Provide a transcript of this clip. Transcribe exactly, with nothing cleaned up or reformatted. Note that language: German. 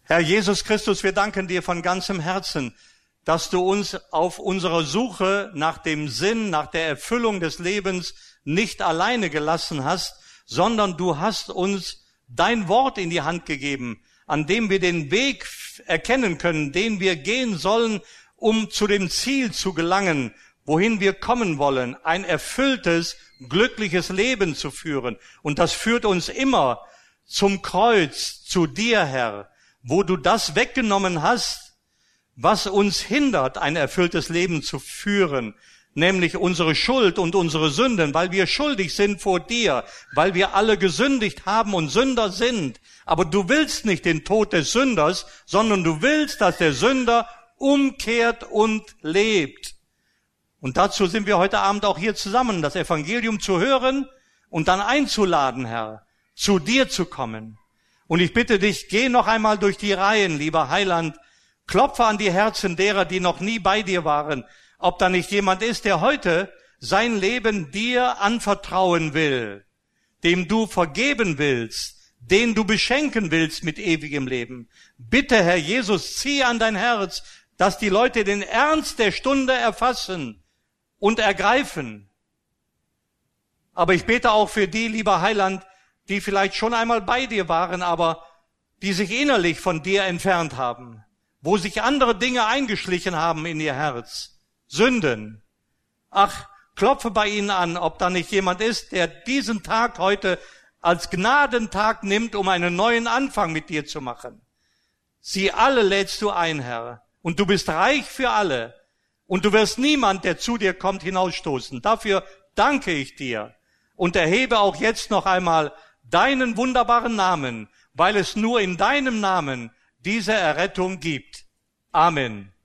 Herr Jesus Christus, wir danken dir von ganzem Herzen, dass du uns auf unserer Suche nach dem Sinn, nach der Erfüllung des Lebens nicht alleine gelassen hast, sondern du hast uns dein Wort in die Hand gegeben, an dem wir den Weg erkennen können, den wir gehen sollen, um zu dem Ziel zu gelangen, wohin wir kommen wollen, ein erfülltes, glückliches Leben zu führen. Und das führt uns immer zum Kreuz, zu dir, Herr, wo du das weggenommen hast, was uns hindert, ein erfülltes Leben zu führen, nämlich unsere Schuld und unsere Sünden, weil wir schuldig sind vor dir, weil wir alle gesündigt haben und Sünder sind. Aber du willst nicht den Tod des Sünders, sondern du willst, dass der Sünder umkehrt und lebt. Und dazu sind wir heute Abend auch hier zusammen, das Evangelium zu hören und dann einzuladen, Herr, zu dir zu kommen. Und ich bitte dich, geh noch einmal durch die Reihen, lieber Heiland, klopfe an die Herzen derer, die noch nie bei dir waren, ob da nicht jemand ist, der heute sein Leben dir anvertrauen will, dem du vergeben willst, den du beschenken willst mit ewigem Leben. Bitte, Herr Jesus, zieh an dein Herz, dass die Leute den Ernst der Stunde erfassen und ergreifen. Aber ich bete auch für die, lieber Heiland, die vielleicht schon einmal bei dir waren, aber die sich innerlich von dir entfernt haben, wo sich andere Dinge eingeschlichen haben in ihr Herz. Sünden. Ach, klopfe bei ihnen an, ob da nicht jemand ist, der diesen Tag heute als Gnadentag nimmt, um einen neuen Anfang mit dir zu machen. Sie alle lädst du ein, Herr, und du bist reich für alle, und du wirst niemand, der zu dir kommt, hinausstoßen. Dafür danke ich dir und erhebe auch jetzt noch einmal deinen wunderbaren Namen, weil es nur in deinem Namen diese Errettung gibt. Amen.